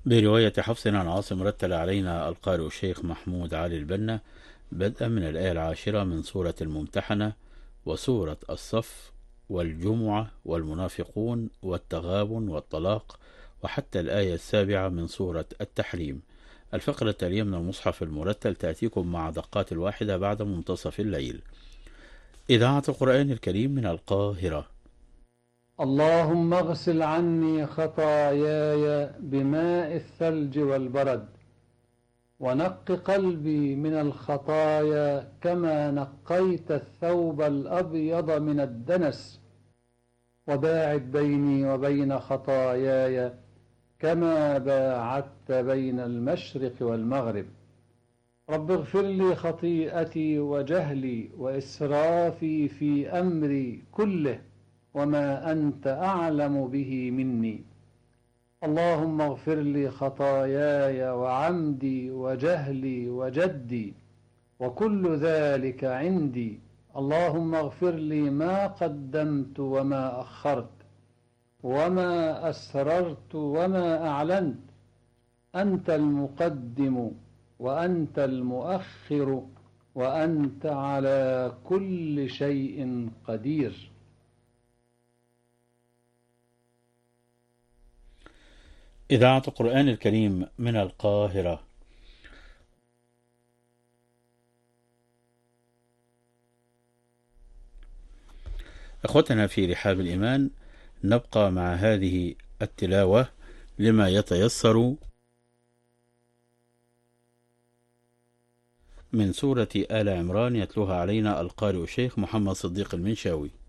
برواية حفص عن عاصم رتل علينا القارئ الشيخ محمود علي البنا بدءا من الآية 10 من سورة الممتحنة وسورة الصف والجمعة والمنافقون والتغابن والطلاق وحتى الآية 7 من سورة التحريم. الفقرة التالية من المصحف المرتل تأتيكم مع دقات الواحدة بعد منتصف الليل. إذاعة القرآن الكريم من القاهرة. اللهم اغسل عني خطاياي بماء الثلج والبرد، ونق قلبي من الخطايا كما نقيت الثوب الأبيض من الدنس، وباعد بيني وبين خطاياي كما باعدت بين المشرق والمغرب. رب اغفر لي خطيئتي وجهلي وإسرافي في أمري كله، وما أنت أعلم به مني. اللهم اغفر لي خطاياي وعمدي وجهلي وجدي، وكل ذلك عندي. اللهم اغفر لي ما قدمت وما أخرت، وما أسررت وما أعلنت. أنت المقدم وأنت المؤخر، وأنت على كل شيء قدير. إذاعة القرآن الكريم من القاهرة. إخوتنا في رحاب الإيمان، نبقى مع هذه التلاوة لما يتيسر من سورة آل عمران، يتلوها علينا القارئ الشيخ محمد صديق المنشاوي.